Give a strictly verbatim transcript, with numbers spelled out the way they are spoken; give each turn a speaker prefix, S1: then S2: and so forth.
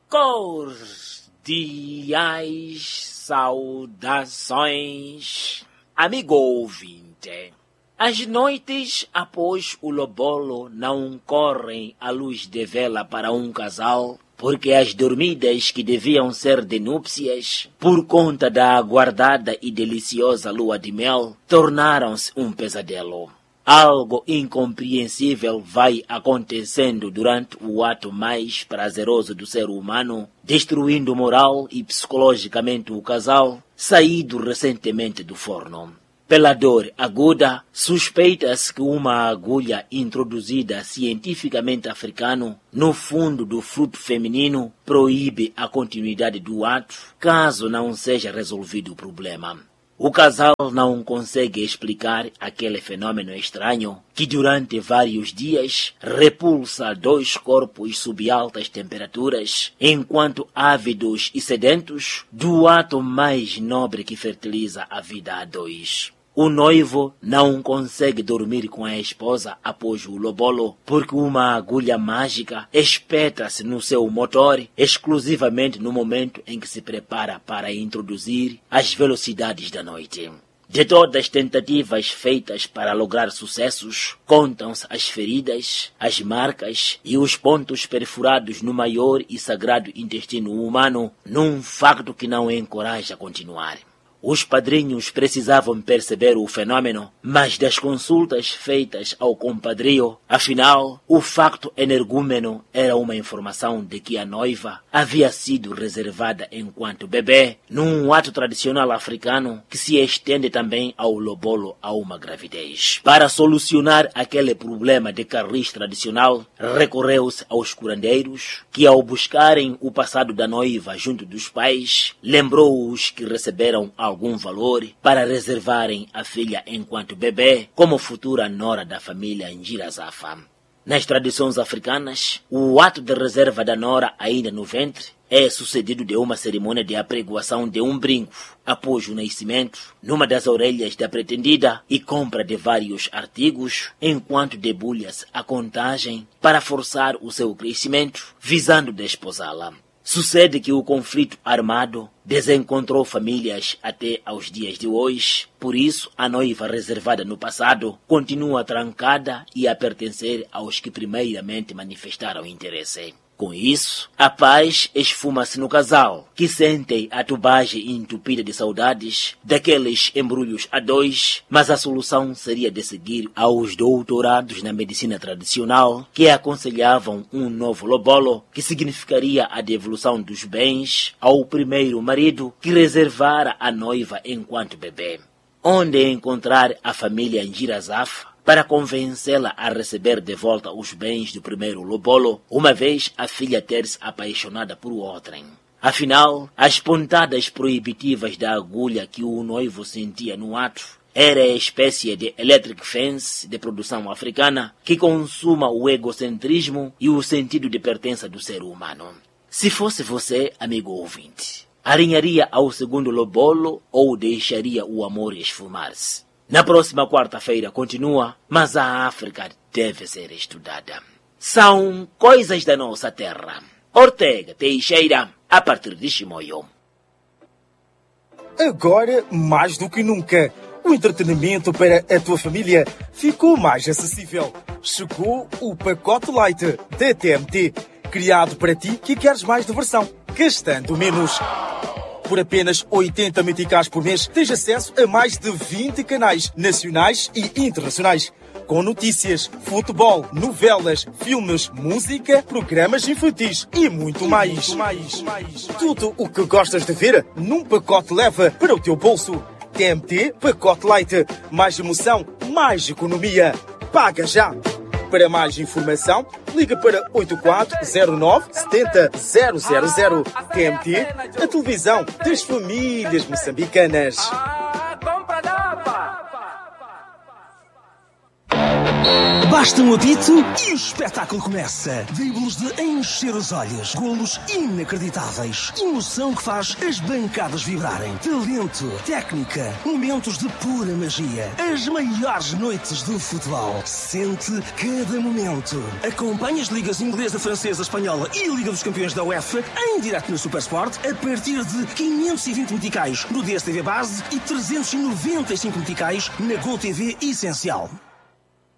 S1: Cordiais saudações, amigo ouvinte. As noites após o lobolo não correm à luz de vela para um casal, porque as dormidas que deviam ser de núpcias, por conta da aguardada e deliciosa lua de mel, tornaram-se um pesadelo. Algo incompreensível vai acontecendo durante o ato mais prazeroso do ser humano, destruindo moral e psicologicamente o casal, saído recentemente do forno. Pela dor aguda, suspeita-se que uma agulha introduzida cientificamente africano no fundo do fruto feminino proíbe a continuidade do ato, caso não seja resolvido o problema. O casal não consegue explicar aquele fenômeno estranho que durante vários dias repulsa dois corpos sob altas temperaturas, enquanto ávidos e sedentos do ato mais nobre que fertiliza a vida a dois. O noivo não consegue dormir com a esposa após o lobolo, porque uma agulha mágica espeta-se no seu motor exclusivamente no momento em que se prepara para introduzir as velocidades da noite. De todas as tentativas feitas para lograr sucessos, contam-se as feridas, as marcas e os pontos perfurados no maior e sagrado intestino humano, num facto que não encoraja a continuar. Os padrinhos precisavam perceber o fenômeno, mas das consultas feitas ao compadrio, afinal, o facto energúmeno era uma informação de que a noiva havia sido reservada enquanto bebê, num ato tradicional africano que se estende também ao lobolo a uma gravidez. Para solucionar aquele problema de carris tradicional, recorreu-se aos curandeiros, que ao buscarem o passado da noiva junto dos pais, lembrou-os que receberam a algum valor para reservarem a filha enquanto bebê como futura nora da família Njirazafa. Nas tradições africanas, o ato de reserva da nora ainda no ventre é sucedido de uma cerimônia de apregoação de um brinco após o nascimento, numa das orelhas da pretendida e compra de vários artigos, enquanto debulha-se a contagem para forçar o seu crescimento, visando desposá-la. Sucede que o conflito armado desencontrou famílias até aos dias de hoje, por isso a noiva reservada no passado continua trancada e a pertencer aos que primeiramente manifestaram interesse. Com isso, a paz esfuma-se no casal, que sentem a tubagem entupida de saudades daqueles embrulhos a dois, mas a solução seria de seguir aos doutorados na medicina tradicional, que aconselhavam um novo lobolo, que significaria a devolução dos bens ao primeiro marido que reservara a noiva enquanto bebê. Onde encontrar a família Njirazafa para convencê-la a receber de volta os bens do primeiro lobolo, uma vez a filha ter-se apaixonada por outrem. Afinal, as pontadas proibitivas da agulha que o noivo sentia no ato era a espécie de electric fence de produção africana que consuma o egocentrismo e o sentido de pertença do ser humano. Se fosse você, amigo ouvinte, alinharia ao segundo lobolo ou deixaria o amor esfumar-se? Na próxima quarta-feira continua, mas a África deve ser estudada. São coisas da nossa terra. Ortega Teixeira, a partir de Chimoio.
S2: Agora, mais do que nunca, o entretenimento para a tua família ficou mais acessível. Chegou o pacote Light da T M T, criado para ti que queres mais diversão, gastando menos. Por apenas oitenta meticais por mês, tens acesso a mais de vinte canais nacionais e internacionais, com notícias, futebol, novelas, filmes, música, programas infantis e muito mais. Muito mais, mais. Tudo o que gostas de ver num pacote leva para o teu bolso. T M T Pacote Light. Mais emoção, mais economia. Paga já! Para mais informação, liga para oito quatro zero nove sete zero zero zero zero. T M T, a televisão das famílias moçambicanas.
S3: Basta um apito e o espetáculo começa. Dribles de encher os olhos, golos inacreditáveis, emoção que faz as bancadas vibrarem, talento, técnica, momentos de pura magia, as maiores noites do futebol. Sente cada momento. Acompanhe as ligas inglesa, francesa, espanhola e a Liga dos Campeões da UEFA em direto no Supersport a partir de quinhentos e vinte meticais no D S T V Base e trezentos e noventa e cinco meticais na GolTV Essencial.